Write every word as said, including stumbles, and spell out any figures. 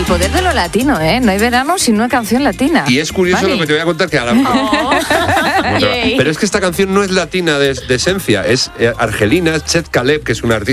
el poder de lo latino, ¿eh? No hay verano sin una canción latina. Y es curioso Vale. lo que te voy a contar, que a la... Oh. Pero es que esta canción no es latina de, de esencia, es eh, argelina, Chet Caleb, que es un artista